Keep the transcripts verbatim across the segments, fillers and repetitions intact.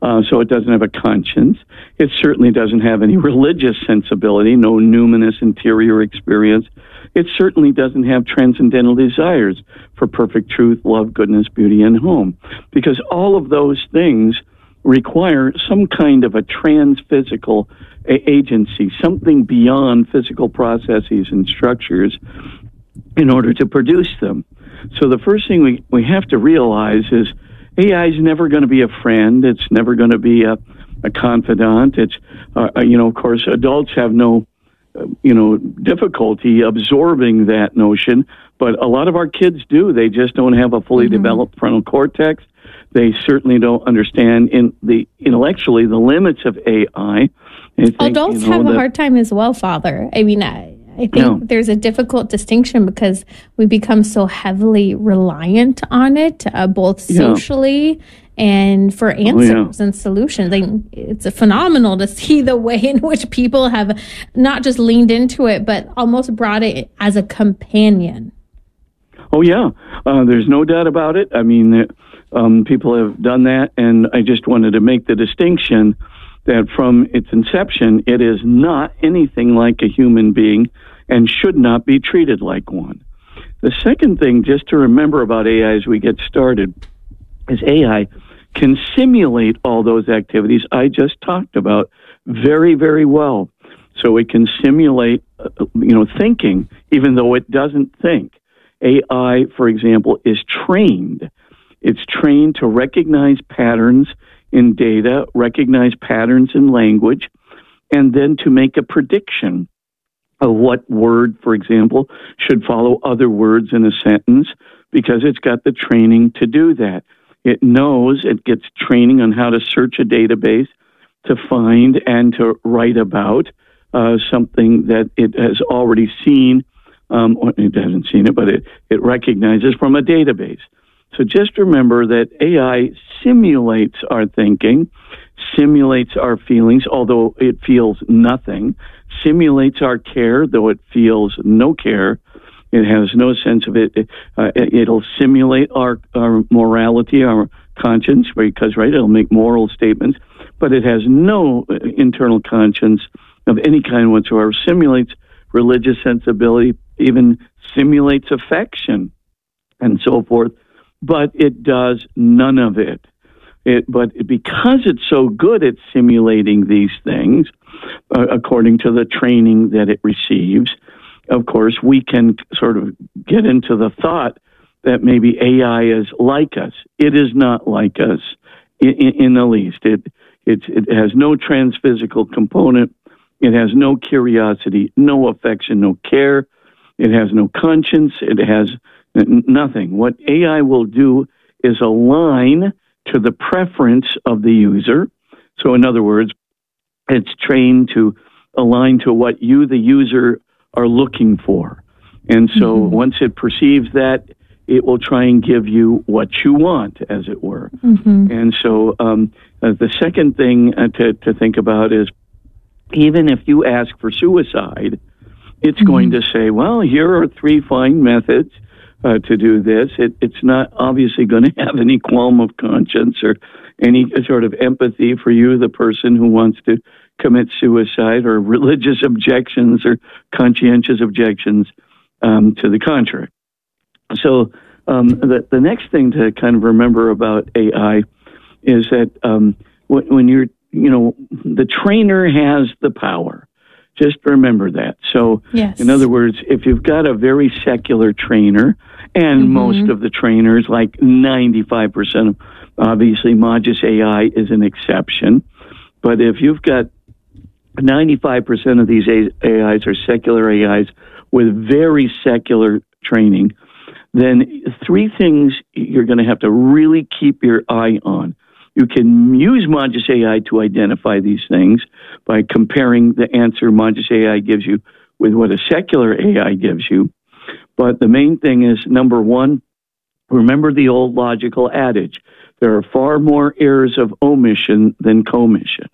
Uh, so it doesn't have a conscience. It certainly doesn't have any religious sensibility, no numinous interior experience. It certainly doesn't have transcendental desires for perfect truth, love, goodness, beauty, and home. Because all of those things require some kind of a transphysical a- agency, something beyond physical processes and structures in order to produce them. So the first thing we, we have to realize is A I is never going to be a friend. It's never going to be a, a confidant. It's, uh, you know, of course, adults have no, uh, you know, difficulty absorbing that notion, but a lot of our kids do. They just don't have a fully mm-hmm. developed frontal cortex. They certainly don't understand in the intellectually the limits of A I. Think, adults you know, have a that, hard time as well, Father. I mean, I, I think yeah. there's a difficult distinction because we become so heavily reliant on it, uh, both socially yeah. and for answers oh, yeah. and solutions. Like, it's phenomenal to see the way in which people have not just leaned into it, but almost brought it as a companion. Oh, yeah. Uh, there's no doubt about it. I mean, um, people have done that, and I just wanted to make the distinction that from its inception, it is not anything like a human being and should not be treated like one. The second thing just to remember about A I as we get started is A I can simulate all those activities I just talked about very, very well. So it can simulate, uh, you know, thinking, even though it doesn't think. A I, for example, is trained. It's trained to recognize patterns in data, recognize patterns in language, and then to make a prediction of what word, for example, should follow other words in a sentence, because it's got the training to do that. It knows, it gets training on how to search a database to find and to write about uh, something that it has already seen, um, or it hasn't seen it, but it, it recognizes from a database. So just remember that A I simulates our thinking, simulates our feelings, although it feels nothing, simulates our care, though it feels no care. It has no sense of it. Uh, it'll simulate our, our morality, our conscience, because, right, it'll make moral statements, but it has no internal conscience of any kind whatsoever. Simulates religious sensibility, even simulates affection, and so forth. But it does none of it. It, but because it's so good at simulating these things, uh, according to the training that it receives, of course, we can sort of get into the thought that maybe A I is like us. It is not like us in, in, in the least. It, it, it has no transphysical component. It has no curiosity, no affection, no care. It has no conscience. It has nothing. What A I will do is align to the preference of the user. So in other words, it's trained to align to what you, the user, are looking for. And so mm-hmm. once it perceives that, it will try and give you what you want, as it were. Mm-hmm. And so um, uh, the second thing uh, to, to think about is, even if you ask for suicide, it's mm-hmm. going to say, well, here are three fine methods Uh, to do this. It, it's not obviously going to have any qualm of conscience or any sort of empathy for you, the person who wants to commit suicide, or religious objections or conscientious objections um, to the contrary. So um, the, the next thing to kind of remember about A I is that um, when, when you're, you know, the trainer has the power. Just remember that. So, yes. in other words, if you've got a very secular trainer, and mm-hmm. most of the trainers, like ninety-five percent of, obviously, Magis A I is an exception, but if you've got ninety-five percent of these A Is are secular A Is with very secular training, then three things you're going to have to really keep your eye on. You can use Magis A I to identify these things by comparing the answer Magis A I gives you with what a secular A I gives you. But the main thing is, number one, remember the old logical adage. There are far more errors of omission than commission.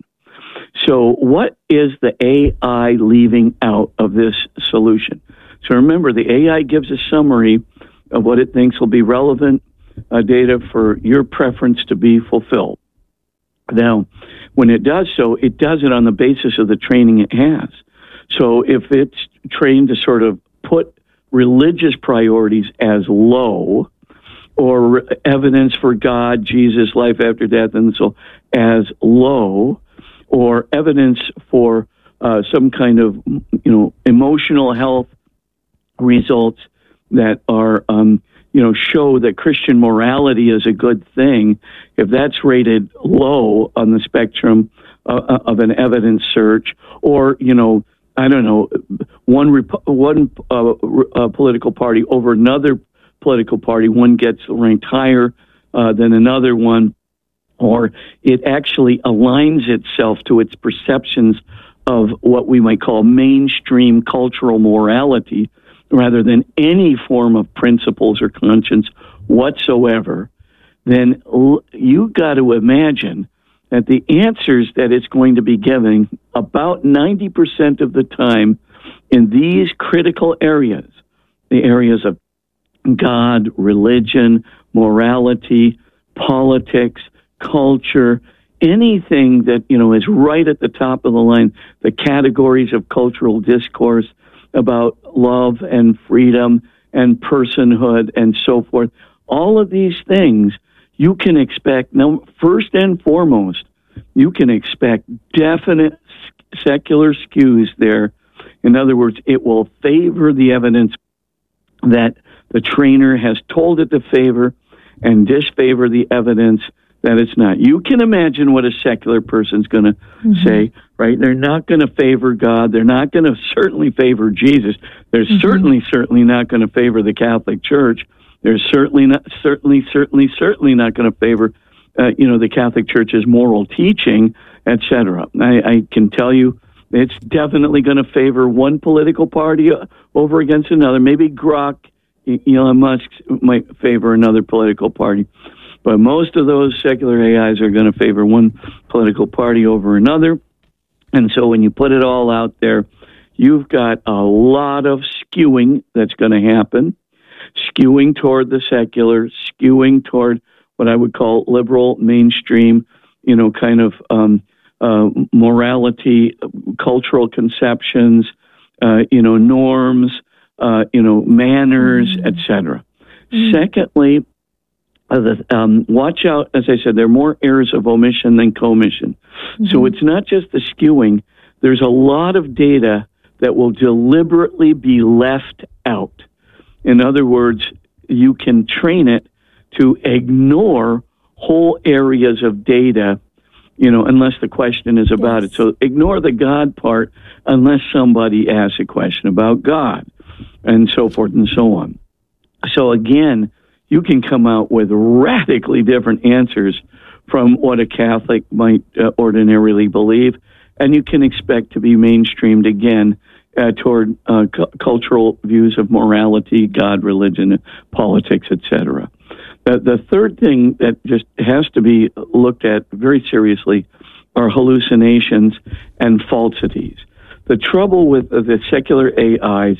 So what is the A I leaving out of this solution? So remember, the A I gives a summary of what it thinks will be relevant uh, data for your preference to be fulfilled. Now, when it does so, it does it on the basis of the training it has. So if it's trained to sort of put religious priorities as low, or evidence for God, Jesus, life after death, and so as low, or evidence for uh, some kind of, you know, emotional health results that are, um, you know, show that Christian morality is a good thing, if that's rated low on the spectrum uh, of an evidence search, or, you know, I don't know, one rep- one uh, uh, political party over another political party, one gets ranked higher uh, than another one, or it actually aligns itself to its perceptions of what we might call mainstream cultural morality, rather than any form of principles or conscience whatsoever, then l- you got to imagine that the answers that it's going to be giving about ninety percent of the time in these critical areas, the areas of God, religion, morality, politics, culture, anything that, you know, is right at the top of the line, the categories of cultural discourse about love and freedom and personhood and so forth, all of these things you can expect. Now, first and foremost, you can expect definite secular skews there. In other words, it will favor the evidence that the trainer has told it to favor and disfavor the evidence that it's not. You can imagine what a secular person's going to mm-hmm. say, right? They're not going to favor God. They're not going to certainly favor Jesus. They're mm-hmm. certainly, certainly not going to favor the Catholic Church. They're certainly not, certainly, certainly, certainly not going to favor, uh, you know, the Catholic Church's moral teaching, et cetera. I, I can tell you, it's definitely going to favor one political party over against another. Maybe Grok, Elon Musk might favor another political party, but most of those secular A Is are going to favor one political party over another. And so when you put it all out there, you've got a lot of skewing that's going to happen. Skewing toward the secular, skewing toward what I would call liberal, mainstream, you know, kind of um, uh, morality, cultural conceptions, uh, you know, norms, uh, you know, manners, mm-hmm. et cetera. Mm-hmm. Secondly, uh, the, um, watch out, as I said, there are more errors of omission than commission. Mm-hmm. So it's not just the skewing. There's a lot of data that will deliberately be left out. In other words, you can train it to ignore whole areas of data, you know, unless the question is about yes. it. So ignore the God part unless somebody asks a question about God, and so forth and so on. So again, you can come out with radically different answers from what a Catholic might uh, ordinarily believe, and you can expect to be mainstreamed again Uh, toward uh, cu- cultural views of morality, God, religion, politics, et cetera. The, the third thing that just has to be looked at very seriously are hallucinations and falsities. The trouble with uh, the secular A Is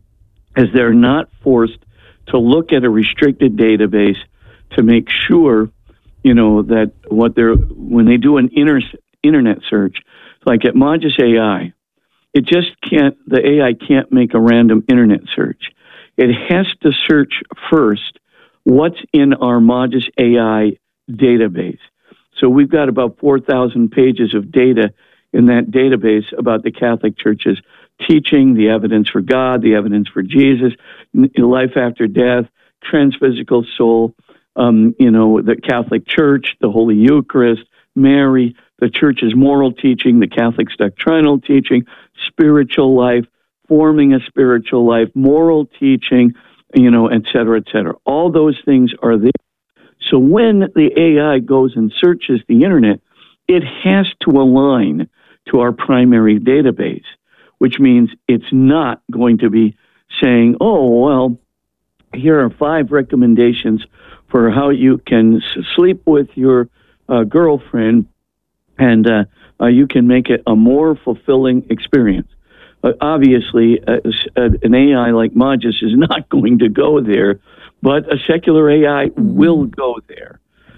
is they're not forced to look at a restricted database to make sure, you know, that what they're when they do an inter- internet search, like at Magis A I. It just can't, the A I can't make a random internet search. It has to search first what's in our Magis A I database. So we've got about four thousand pages of data in that database about the Catholic Church's teaching, the evidence for God, the evidence for Jesus, life after death, transphysical soul, um, you know, the Catholic Church, the Holy Eucharist, Mary, the Church's moral teaching, the Catholic's doctrinal teaching, spiritual life, forming a spiritual life, moral teaching, you know, et cetera, et cetera. All those things are there. So when the A I goes and searches the internet, it has to align to our primary database, which means it's not going to be saying, oh, well, here are five recommendations for how you can sleep with your uh, girlfriend and uh, uh, you can make it a more fulfilling experience. Uh, obviously, uh, uh, an A I like Magis is not going to go there, but a secular A I will go there.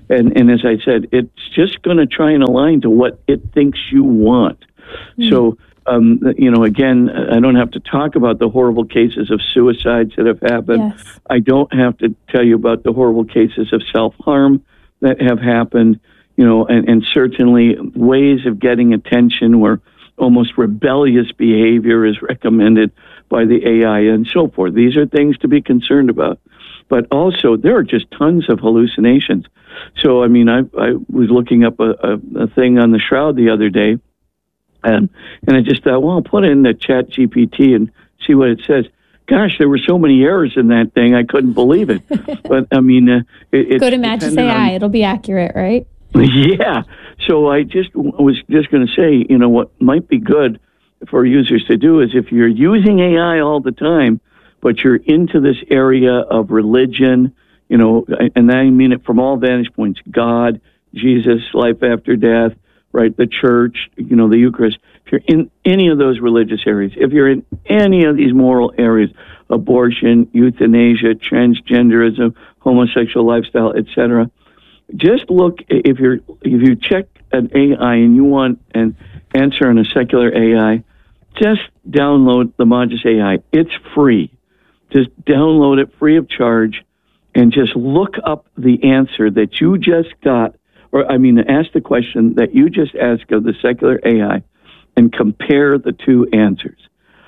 And, and as I said, it's just going to try and align to what it thinks you want. Mm-hmm. So, um, you know, again, I don't have to talk about the horrible cases of suicides that have happened. Yes. I don't have to tell you about the horrible cases of self-harm that have happened, you know, and, and certainly ways of getting attention where almost rebellious behavior is recommended by the A I and so forth. These are things to be concerned about. But also, there are just tons of hallucinations. So, I mean, I, I was looking up a, a, a thing on the Shroud the other day, and, and I just thought, well, I'll put it in the Chat G P T and see what it says. Gosh, there were so many errors in that thing, I couldn't believe it. But, I mean... Uh, it, Go to Magis A I, on, it'll be accurate, right? Yeah. So I just was just going to say, you know, what might be good for users to do is if you're using A I all the time, but you're into this area of religion, you know, and I mean it from all vantage points, God, Jesus, life after death, right, the church, you know, the Eucharist. If you're in any of those religious areas, if you're in any of these moral areas, abortion, euthanasia, transgenderism, homosexual lifestyle, et cetera, just look, if you're if you check an A I and you want an answer on a secular A I, just download the Magis A I. It's free. Just download it free of charge and just look up the answer that you just got, or I mean, ask the question that you just asked of the secular A I and compare the two answers.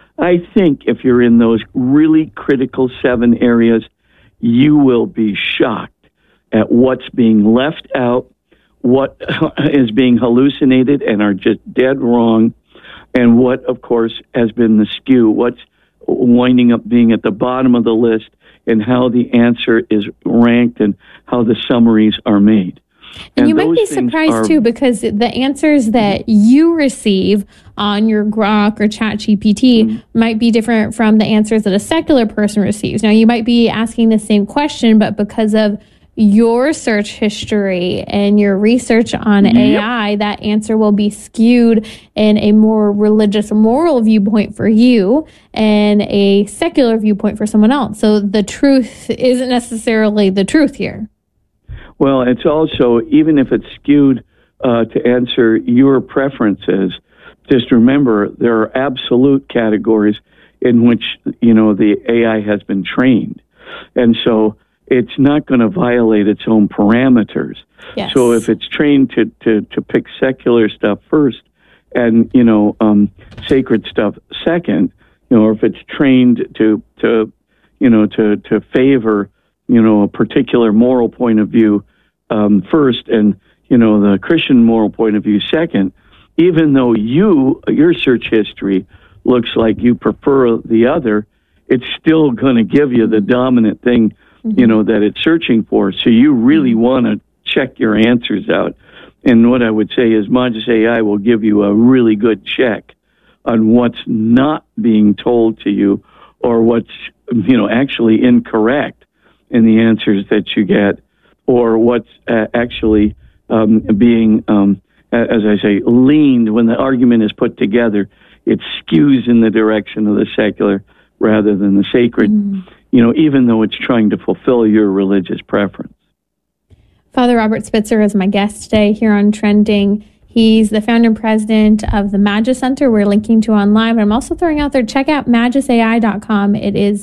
I think if you're in those really critical seven areas, you will be shocked at what's being left out, what is being hallucinated and are just dead wrong, and what, of course, has been the skew, what's winding up being at the bottom of the list, and how the answer is ranked and how the summaries are made. And, and you might be surprised, are, too, because the answers that you receive on your Grok or Chat G P T mm-hmm. might be different from the answers that a secular person receives. Now, you might be asking the same question, but because of your search history and your research on yep. A I, that answer will be skewed in a more religious, moral viewpoint for you and a secular viewpoint for someone else. So the truth isn't necessarily the truth here. Well, it's also, even if it's skewed uh, to answer your preferences, just remember there are absolute categories in which, you know, the A I has been trained. And so it's not going to violate its own parameters. Yes. So if it's trained to, to, to pick secular stuff first and, you know, um, sacred stuff second, you know, or if it's trained to, to you know, to, to favor, you know, a particular moral point of view um, first and, you know, the Christian moral point of view second, even though you, your search history looks like you prefer the other, it's still going to give you the dominant thing, you know, that it's searching for. So you really want to check your answers out. And what I would say is Magis A I will give you a really good check on what's not being told to you or what's, you know, actually incorrect in the answers that you get, or what's uh, actually um, being, um, as I say, leaned when the argument is put together. It skews in the direction of the secular rather than the sacred. Mm. You know, even though it's trying to fulfill your religious preference. Father Robert Spitzer is my guest today here on Trending. He's the founder and president of the Magis Center. We're linking to online, but I'm also throwing out there, check out magis A I dot com. It is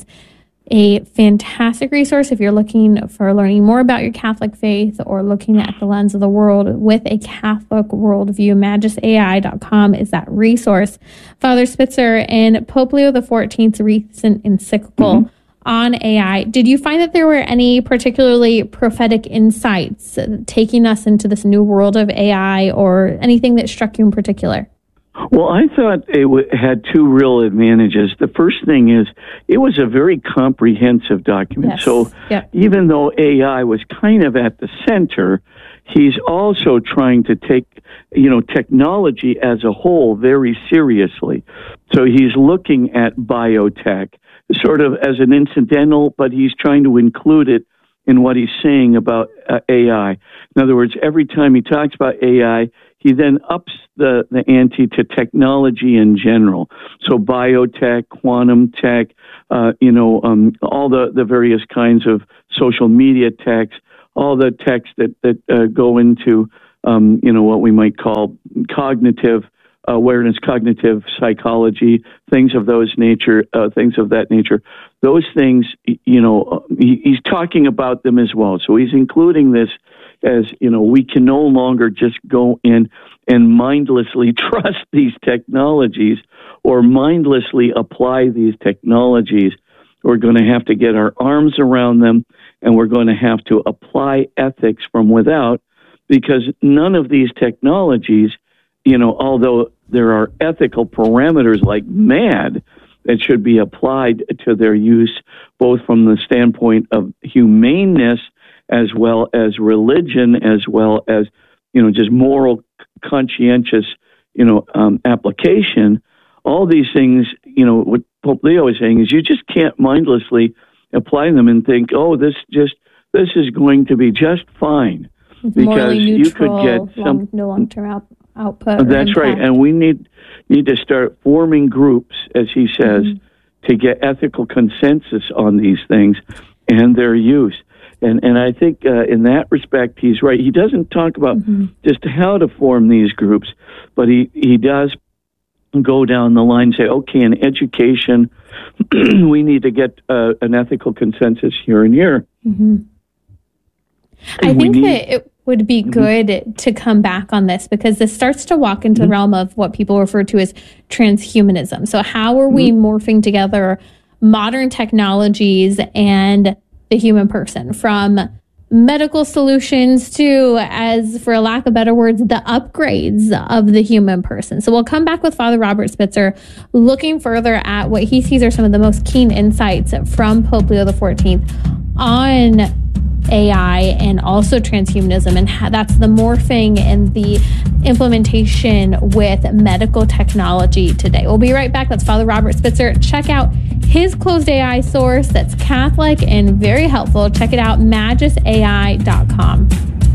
a fantastic resource if you're looking for learning more about your Catholic faith or looking at the lens of the world with a Catholic worldview. magis A I dot com is that resource. Father Spitzer, in Pope Leo the fourteenth's recent encyclical, mm-hmm. on A I, did you find that there were any particularly prophetic insights taking us into this new world of A I, or anything that struck you in particular? Well, I thought it w- had two real advantages. The first thing is it was a very comprehensive document. Yes. So yep. even though A I was kind of at the center, he's also trying to take, you know, technology as a whole very seriously. So he's looking at biotech sort of as an incidental, but he's trying to include it in what he's saying about uh, A I. In other words, every time he talks about A I, he then ups the, the ante to technology in general. So biotech, quantum tech, uh, you know, um, all the, the various kinds of social media techs, all the texts that that uh, go into um, you know what we might call cognitive awareness, cognitive psychology, things of those nature, uh, things of that nature. Those things, you know, he, he's talking about them as well. So he's including this as, you know, we can no longer just go in and mindlessly trust these technologies or mindlessly apply these technologies. We're going to have to get our arms around them, and we're going to have to apply ethics from without, because none of these technologies, you know, although there are ethical parameters like mad that should be applied to their use, both from the standpoint of humaneness as well as religion, as well as, you know, just moral, conscientious, you know, um, application. All these things, you know, what Pope Leo is saying is you just can't mindlessly apply them and think, oh, this just this is going to be just fine, because neutral, you could get some long, no long-term out, output. That's right, and we need need to start forming groups, as he says, mm-hmm. to get ethical consensus on these things and their use. And and I think uh, in that respect, he's right. He doesn't talk about mm-hmm. just how to form these groups, but he, he does go down the line and say, okay, in education, we need to get uh, an ethical consensus here and here. Mm-hmm. I think need, that it would be good mm-hmm. to come back on this, because this starts to walk into mm-hmm. the realm of what people refer to as transhumanism. So how are we mm-hmm. morphing together modern technologies and the human person, from medical solutions to, as for a lack of better words, the upgrades of the human person. So we'll come back with Father Robert Spitzer, looking further at what he sees are some of the most keen insights from Pope Leo the fourteenth on A I and also transhumanism, and how that's the morphing and the implementation with medical technology today. We'll be right back. That's Father Robert Spitzer. Check out his closed A I source that's Catholic and very helpful. Check it out, magis A I dot com.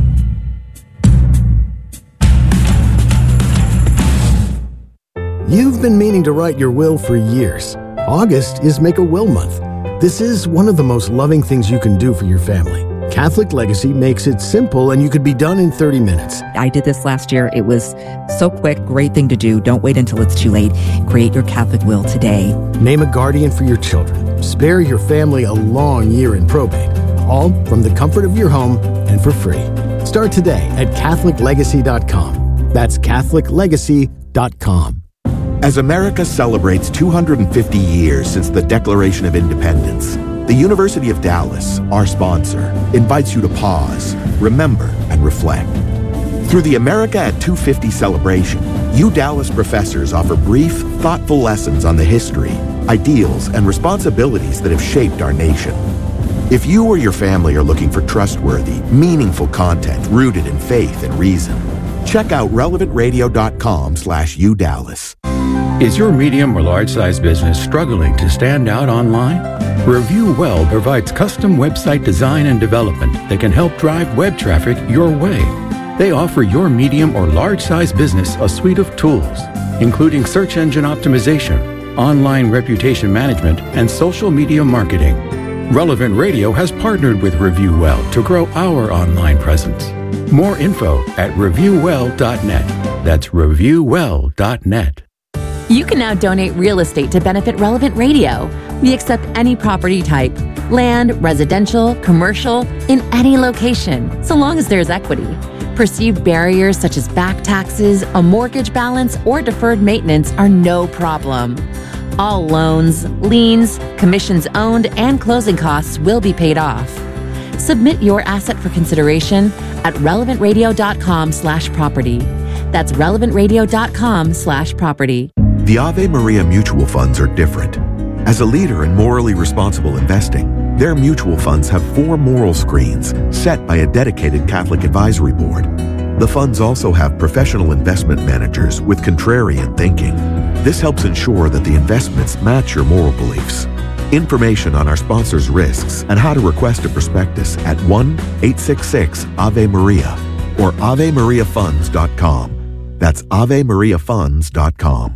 You've been meaning to write your will for years. August is Make a Will Month. This is one of the most loving things you can do for your family. Catholic Legacy makes it simple, and you could be done in thirty minutes. I did this last year. It was so quick. Great thing to do. Don't wait until it's too late. Create your Catholic will today. Name a guardian for your children. Spare your family a long year in probate. All from the comfort of your home and for free. Start today at Catholic Legacy dot com. That's Catholic Legacy dot com. As America celebrates two hundred fifty years since the Declaration of Independence, the University of Dallas, our sponsor, invites you to pause, remember, and reflect. Through the America at two fifty celebration, U Dallas professors offer brief, thoughtful lessons on the history, ideals, and responsibilities that have shaped our nation. If you or your family are looking for trustworthy, meaningful content rooted in faith and reason, check out relevant radio dot com slash U Dallas. Is your medium or large-size business struggling to stand out online? Review Well provides custom website design and development that can help drive web traffic your way. They offer your medium or large-size business a suite of tools, including search engine optimization, online reputation management, and social media marketing. Relevant Radio has partnered with Review Well to grow our online presence. More info at review well dot net. That's review well dot net. You can now donate real estate to benefit Relevant Radio. We accept any property type, land, residential, commercial, in any location, so long as there's equity. Perceived barriers such as back taxes, a mortgage balance, or deferred maintenance are no problem. All loans, liens, commissions owned, and closing costs will be paid off. Submit your asset for consideration at relevant radio dot com slash property. That's relevant radio dot com slash property. The Ave Maria mutual funds are different. As a leader in morally responsible investing, their mutual funds have four moral screens set by a dedicated Catholic advisory board. The funds also have professional investment managers with contrarian thinking. This helps ensure that the investments match your moral beliefs. Information on our sponsors' risks and how to request a prospectus at one eight six six Ave Maria or ave maria funds dot com. That's ave maria funds dot com.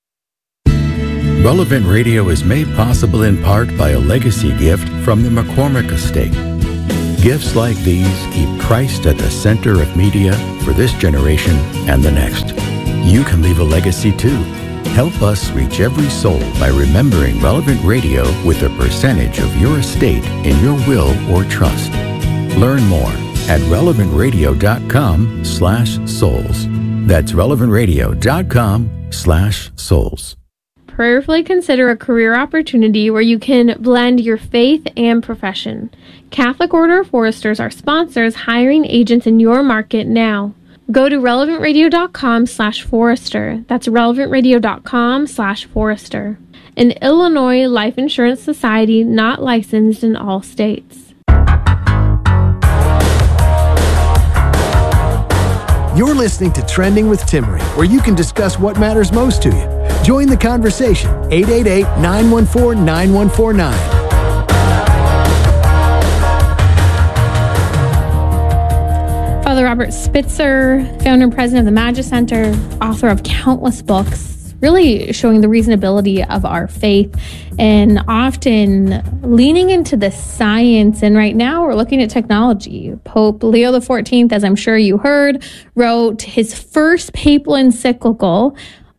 Relevant Radio is made possible in part by a legacy gift from the McCormick Estate. Gifts like these keep Christ at the center of media for this generation and the next. You can leave a legacy too. Help us reach every soul by remembering Relevant Radio with a percentage of your estate in your will or trust. Learn more at relevant radio dot com slash souls. That's relevant radio dot com slash souls. Prayerfully consider a career opportunity where you can blend your faith and profession. Catholic Order of Foresters are sponsors hiring agents in your market now. Go to relevant radio dot com slash forester. That's relevant radio dot com slash forester. An Illinois Life Insurance Society not licensed in all states. You're listening to Trending with Timmerie, where you can discuss what matters most to you. Join the conversation. eight eight eight, nine one four, nine one four nine. Father Robert Spitzer, founder and president of the Magis Center, author of countless books, really showing the reasonability of our faith and often leaning into the science. And right now we're looking at technology. Pope Leo the fourteenth, as I'm sure you heard, wrote his first papal encyclical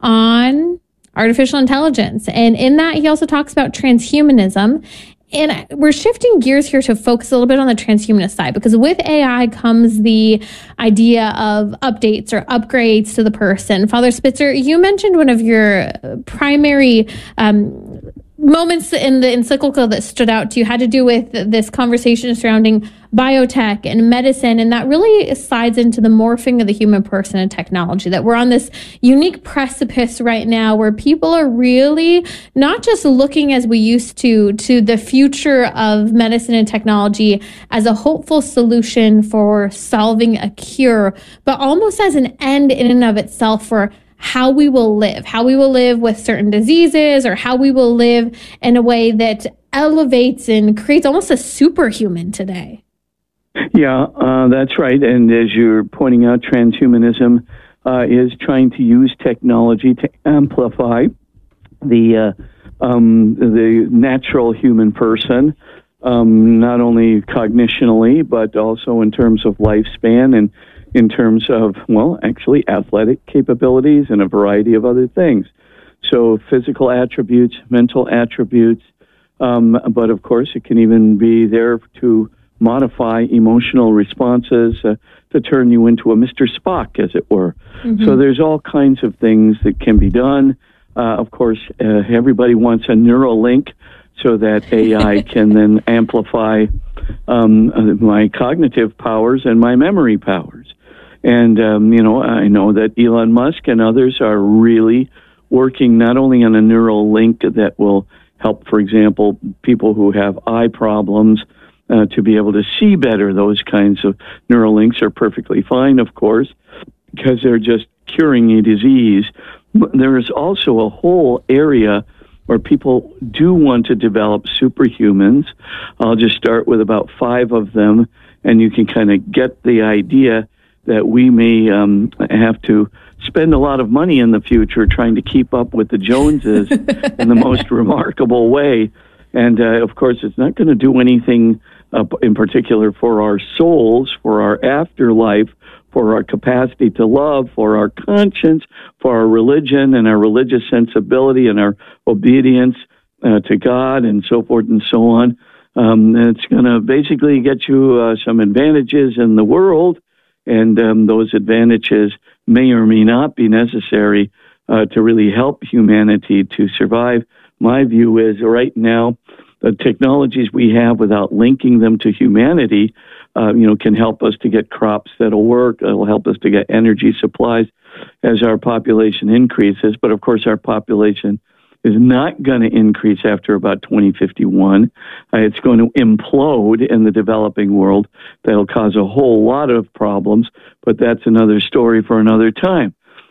on artificial intelligence. And in that, he also talks about transhumanism. And we're shifting gears here to focus a little bit on the transhumanist side, because with A I comes the idea of updates or upgrades to the person. Father Spitzer, you mentioned one of your primary um, moments in the encyclical that stood out to you had to do with this conversation surrounding biotech and medicine, and that really slides into the morphing of the human person and technology, that we're on this unique precipice right now where people are really not just looking as we used to to the future of medicine and technology as a hopeful solution for solving a cure, but almost as an end in and of itself for how we will live, how we will live with certain diseases, or how we will live in a way that elevates and creates almost a superhuman today. Yeah, uh, that's right. And as you're pointing out, transhumanism uh, is trying to use technology to amplify the uh, um, the natural human person, um, not only cognitionally, but also in terms of lifespan and in terms of, well, actually athletic capabilities and a variety of other things. So physical attributes, mental attributes, um, but of course it can even be there to modify emotional responses uh, to turn you into a Mister Spock, as it were. Mm-hmm. So there's all kinds of things that can be done. Uh, of course, uh, everybody wants a neural link so that A I can then amplify um, uh, my cognitive powers and my memory powers. And, um, you know, I know that Elon Musk and others are really working not only on a neural link that will help, for example, people who have eye problems uh, to be able to see better. Those kinds of neural links are perfectly fine, of course, because they're just curing a disease. But there is also a whole area where people do want to develop superhumans. I'll just start with about five of them, and you can kind of get the idea that we may um, have to spend a lot of money in the future trying to keep up with the Joneses in the most remarkable way. And, uh, of course, it's not going to do anything uh, in particular for our souls, for our afterlife, for our capacity to love, for our conscience, for our religion and our religious sensibility and our obedience uh, to God and so forth and so on. Um, and it's going to basically get you uh, some advantages in the world, and um, those advantages may or may not be necessary uh, to really help humanity to survive. My view is right now, the technologies we have without linking them to humanity, uh, you know, can help us to get crops that'll work. It'll help us to get energy supplies as our population increases. But of course, our population is not going to increase after about twenty fifty-one. Uh, it's going to implode in the developing world. That'll cause a whole lot of problems, but that's another story for another time.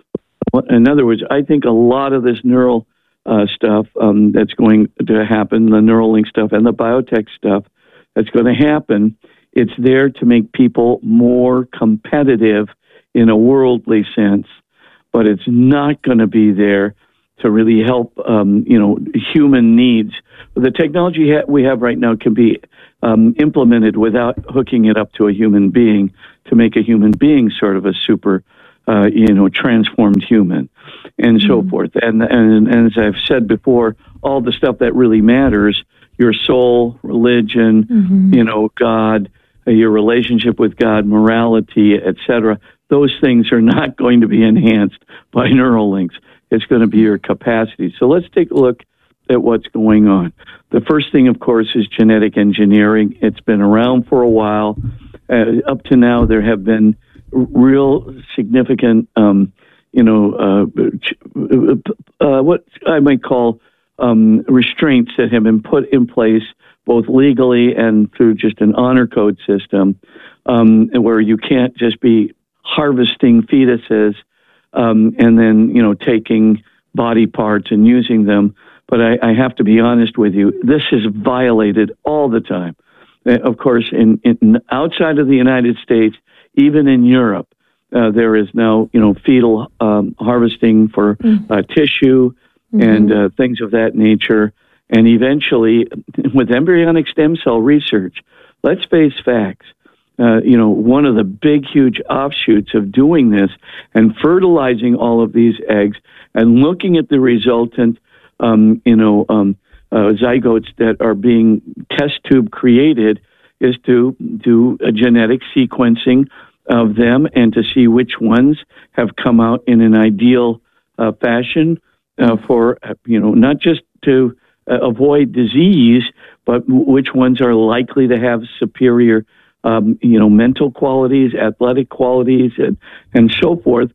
In other words, I think a lot of this neural uh, stuff um, that's going to happen, the Neuralink stuff and the biotech stuff that's going to happen, it's there to make people more competitive in a worldly sense, but it's not going to be there to really help, um, you know, human needs. The technology ha- we have right now can be um, implemented without hooking it up to a human being to make a human being sort of a super, uh, you know, transformed human, and mm-hmm. so forth. And, and and as I've said before, all the stuff that really matters, your soul, religion, mm-hmm. you know, God, uh, your relationship with God, morality, et cetera, those things are not going to be enhanced by neural links. It's going to be your capacity. So let's take a look at what's going on. The first thing, of course, is genetic engineering. It's been around for a while. Uh, up to now, there have been real significant, um, you know, uh, uh, what I might call um, restraints that have been put in place, both legally and through just an honor code system, um, where you can't just be harvesting fetuses um, and then, you know, taking body parts and using them. But I, I have to be honest with you, this is violated all the time. Uh, of course, in, in outside of the United States, even in Europe, uh, there is now, you know, fetal um, harvesting for mm-hmm. uh, tissue mm-hmm. and uh, things of that nature. And eventually, with embryonic stem cell research, let's face facts. Uh, you know, one of the big, huge offshoots of doing this and fertilizing all of these eggs and looking at the resultant, um, you know, um, uh, zygotes that are being test tube created is to do a genetic sequencing of them and to see which ones have come out in an ideal uh, fashion uh, for, uh, you know, not just to uh, avoid disease, but w- which ones are likely to have superior Um, you know, mental qualities, athletic qualities, and, and so forth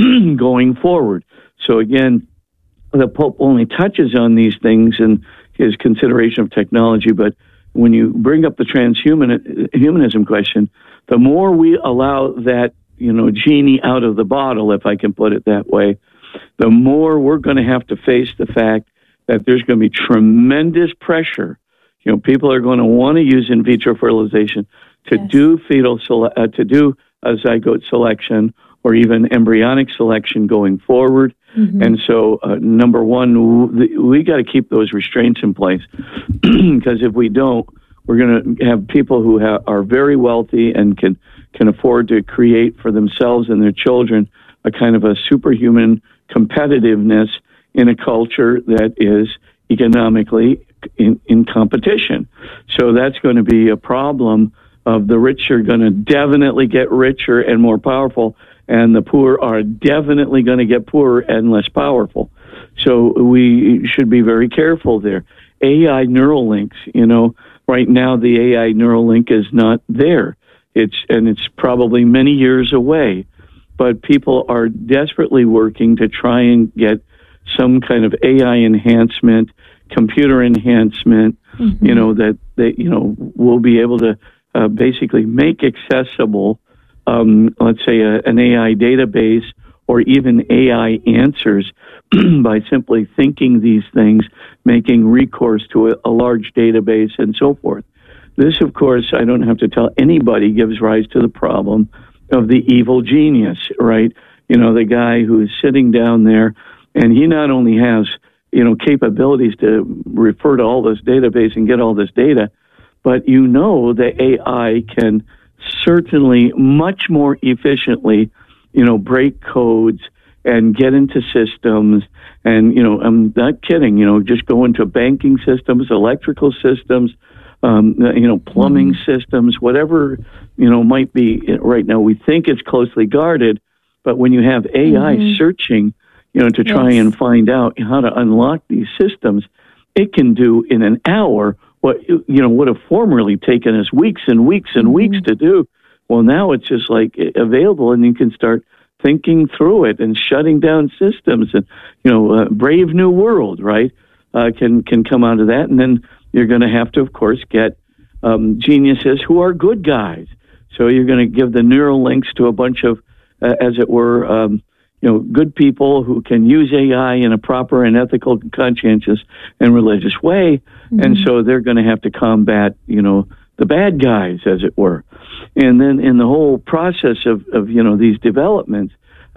going forward. So again, the Pope only touches on these things in his consideration of technology, but when you bring up the transhumanism question, the more we allow that, you know, genie out of the bottle, if I can put it that way, the more we're going to have to face the fact that there's going to be tremendous pressure. You know, people are going to want to use in vitro fertilization to yes. do fetal sele- uh, to do a zygote selection or even embryonic selection going forward. Mm-hmm. And so, uh, number one, w- we got to keep those restraints in place because if we don't, we're going to have people who ha- are very wealthy and can can afford to create for themselves and their children a kind of a superhuman competitiveness in a culture that is economically in, in competition. So that's going to be a problem. Of the rich are going to definitely get richer and more powerful, and the poor are definitely going to get poorer and less powerful. So we should be very careful there. A I neural links, you know, right now the A I neural link is not there. It's and it's probably many years away, but people are desperately working to try and get some kind of A I enhancement, computer enhancement, mm-hmm. you know, that they, you know, will be able to Uh, basically make accessible, um, let's say, a, an A I database or even A I answers by simply thinking these things, making recourse to a, a large database and so forth. This, of course, I don't have to tell anybody, gives rise to the problem of the evil genius, right? You know, the guy who's sitting down there and he not only has, you know, capabilities to refer to all this database and get all this data, but you know the A I can certainly much more efficiently, you know, break codes and get into systems. And, you know, I'm not kidding, you know, just go into banking systems, electrical systems, um, you know, plumbing mm-hmm. systems, whatever, you know, might be right now. We think it's closely guarded, but when you have A I mm-hmm. searching, you know, to try yes. and find out how to unlock these systems, it can do in an hour what, you know, would have formerly taken us weeks and weeks and mm-hmm. weeks to do. Well, now it's just like available and you can start thinking through it and shutting down systems and, you know, uh, Brave New World, right, uh, can, can come out of that. And then you're going to have to, of course, get um, geniuses who are good guys. So you're going to give the neural links to a bunch of, uh, as it were, um, you know, good people who can use A I in a proper and ethical, conscientious, and religious way. Mm-hmm. And so they're going to have to combat, you know, the bad guys, as it were. And then in the whole process of, of you know, these developments,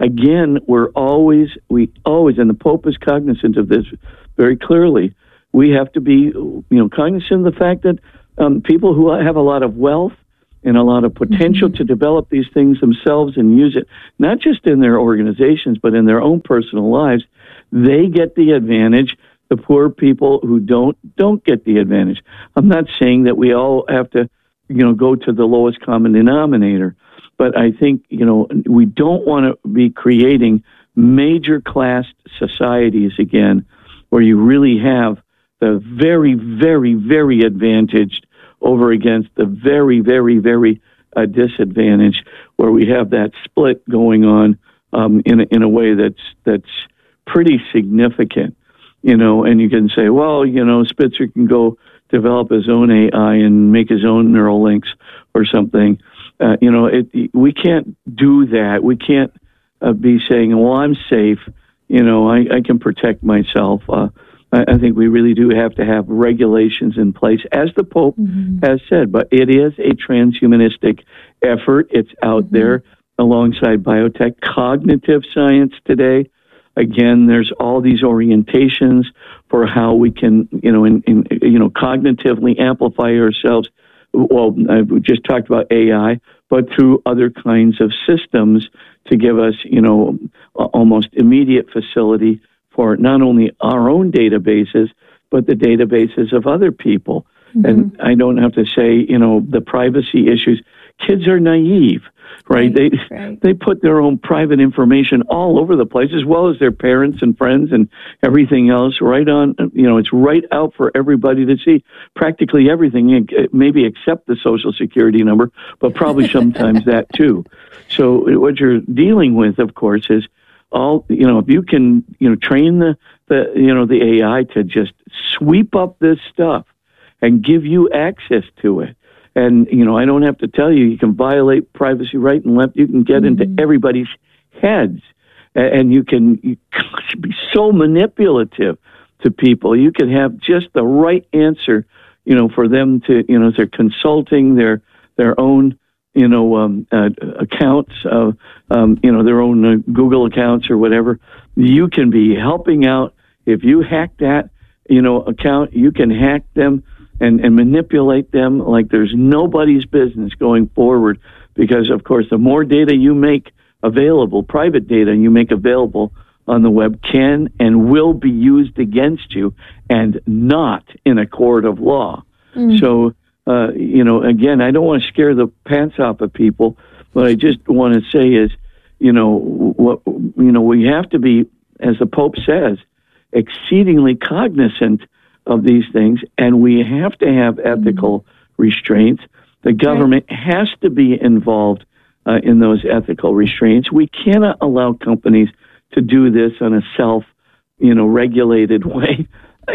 again, we're always, we always, and the Pope is cognizant of this very clearly. We have to be, you know, cognizant of the fact that um, people who have a lot of wealth and a lot of potential mm-hmm. to develop these things themselves and use it, not just in their organizations, but in their own personal lives, they get the advantage. The poor people who don't, don't get the advantage. I'm not saying that we all have to, you know, go to the lowest common denominator, but I think, you know, we don't want to be creating major class societies again, where you really have the very, very, very advantaged over against the very, very, very uh, disadvantaged, where we have that split going on um, in a, in a way that's that's pretty significant, you know. And you can say, well, you know, Spitzer can go develop his own A I and make his own neural links or something. Uh, you know, it, we can't do that. We can't uh, be saying, well, I'm safe. You know, I, I can protect myself. Uh, I think we really do have to have regulations in place, as the Pope mm-hmm. has said. But it is a transhumanistic effort. It's out mm-hmm. there alongside biotech. Cognitive science today, again, there's all these orientations for how we can, you know, in, in you know, cognitively amplify ourselves. Well, we just talked about A I, but through other kinds of systems to give us, you know, almost immediate facility for not only our own databases, but the databases of other people. Mm-hmm. And I don't have to say, you know, the privacy issues. Kids are naive, right? right they right. they put their own private information all over the place, as well as their parents and friends and everything else, right on, you know, it's right out for everybody to see. Practically everything, maybe except the Social Security number, but probably sometimes that too. So what you're dealing with, of course, is all, you know, if you can, you know, train the, the, you know, the A I to just sweep up this stuff and give you access to it. And, you know, I don't have to tell you, you can violate privacy right and left. You can get mm-hmm. into everybody's heads, and you can, you can be so manipulative to people. You can have just the right answer, you know, for them to, you know, they're consulting their, their own, you know, um, uh, accounts, uh, um, you know, their own uh, Google accounts or whatever. You can be helping out. If you hack that, you know, account, you can hack them and, and manipulate them like there's nobody's business going forward. Because, of course, the more data you make available, private data you make available on the web can and will be used against you and not in a court of law. Mm. So, Uh, you know, again, I don't want to scare the pants off of people, but I just want to say is, you know, what, you know, we have to be, as the Pope says, exceedingly cognizant of these things, and we have to have ethical mm-hmm. restraints. The government right. has to be involved uh, in those ethical restraints. We cannot allow companies to do this on a self, you know, regulated way.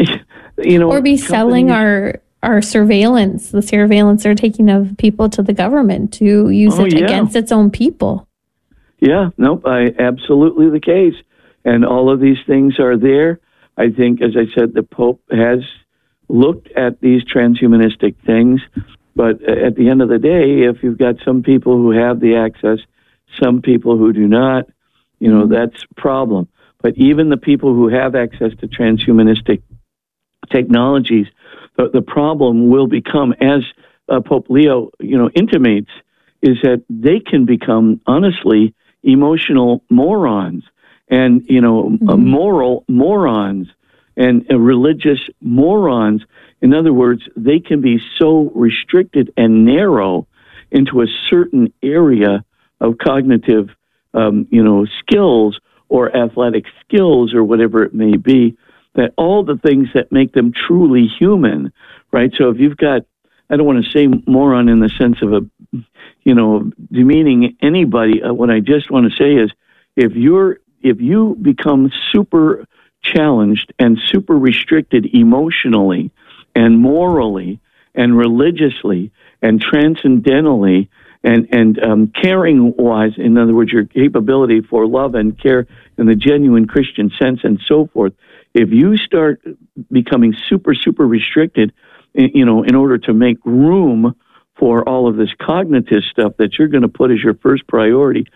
you know, or be selling our. Our surveillance, the surveillance they're taking of people to the government to use oh, it yeah. against its own people. Yeah, nope, I, absolutely the case. And all of these things are there. I think, as I said, the Pope has looked at these transhumanistic things, but at the end of the day, if you've got some people who have the access, some people who do not, you know, that's a problem. But even the people who have access to transhumanistic technologies, the, the problem will become, as uh, Pope Leo, you know, intimates, is that they can become, honestly, emotional morons and, you know, mm-hmm. uh, moral morons and uh, religious morons. In other words, they can be so restricted and narrow into a certain area of cognitive, um, you know, skills or athletic skills or whatever it may be, that all the things that make them truly human, right? So if you've got, I don't want to say moron in the sense of a, you know, demeaning anybody. Uh, what I just want to say is, if you're, if you become super challenged and super restricted emotionally and morally and religiously and transcendentally and and um, caring wise, in other words, your capability for love and care in the genuine Christian sense and so forth. If you start becoming super, super restricted, you know, in order to make room for all of this cognitive stuff that you're going to put as your first priority,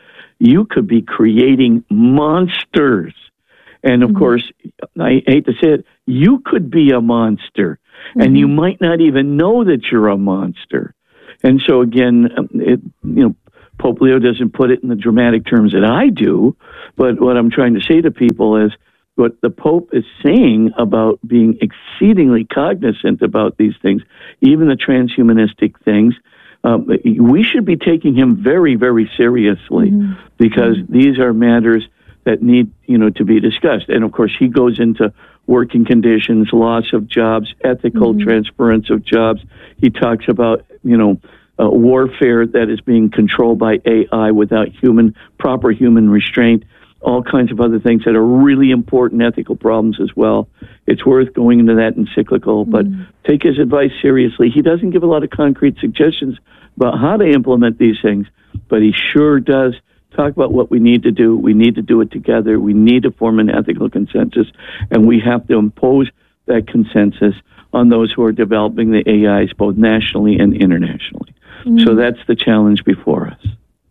you could be creating monsters. And of mm-hmm. course, I hate to say it, you could be a monster, mm-hmm. and you might not even know that you're a monster. And so again, it, you know, Pope Leo doesn't put it in the dramatic terms that I do, but what I'm trying to say to people is what the Pope is saying about being exceedingly cognizant about these things, even the transhumanistic things. Um, we should be taking him very, very seriously, mm-hmm. because mm-hmm. these are matters that need, you know, to be discussed. And of course, he goes into working conditions, loss of jobs, ethical mm-hmm. transference of jobs. He talks about, you know, uh, warfare that is being controlled by A I without human, proper human restraint, all kinds of other things that are really important ethical problems as well. It's worth going into that encyclical, but mm-hmm. take his advice seriously. He doesn't give a lot of concrete suggestions about how to implement these things, but he sure does talk about what we need to do. We need to do it together. We need to form an ethical consensus, and we have to impose that consensus on those who are developing the A Is both nationally and internationally. Mm-hmm. So that's the challenge before us.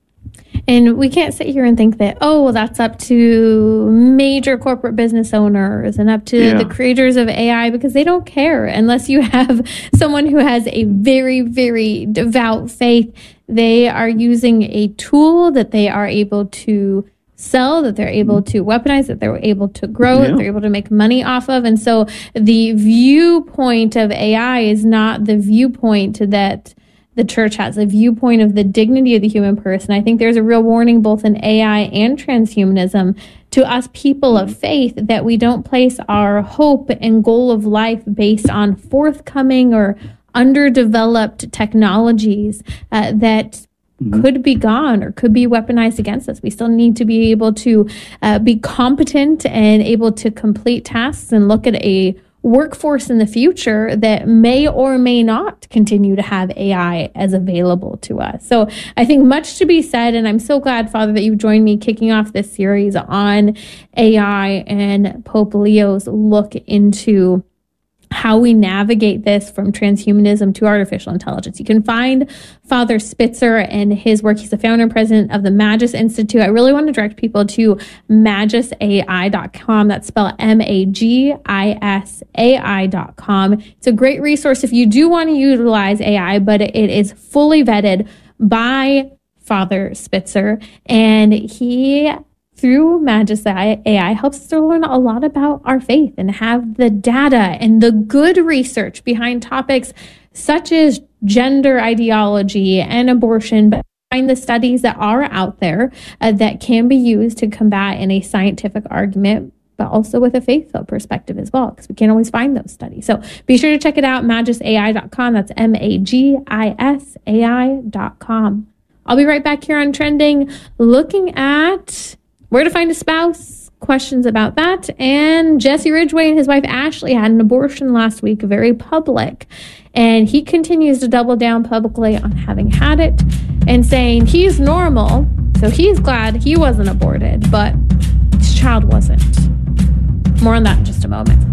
And we can't sit here and think that, oh, well, that's up to major corporate business owners and up to yeah. the creators of A I, because they don't care unless you have someone who has a very, very devout faith. They are using a tool that they are able to sell, that they're able to weaponize, that they're able to grow, yeah. that they're able to make money off of. And so the viewpoint of A I is not the viewpoint that the church has, a viewpoint of the dignity of the human person. I think there's a real warning both in A I and transhumanism to us people of faith that we don't place our hope and goal of life based on forthcoming or underdeveloped technologies uh, that mm-hmm. could be gone or could be weaponized against us. We still need to be able to uh, be competent and able to complete tasks and look at a workforce in the future that may or may not continue to have A I as available to us. So I think much to be said, and I'm so glad, Father, that you've joined me kicking off this series on A I and Pope Leo's look into how we navigate this from transhumanism to artificial intelligence. You can find Father Spitzer and his work. He's the founder and president of the Magis Institute. I really want to direct people to magis A I dot com. That's spelled M A G I S A I dot com. It's a great resource if you do want to utilize A I, but it is fully vetted by Father Spitzer, and he, through Magis A I, helps us to learn a lot about our faith and have the data and the good research behind topics such as gender ideology and abortion, but find the studies that are out there uh, that can be used to combat in a scientific argument, but also with a faith-filled perspective as well, because we can't always find those studies. So be sure to check it out, magis A I dot com. That's M A G I S A I dot com. I'll be right back here on Trending, looking at where to find a spouse, questions about that. And Jesse Ridgway and his wife Ashley had an abortion last week, very public. And he continues to double down publicly on having had it and saying he's normal, so he's glad he wasn't aborted, but his child wasn't. More on that in just a moment.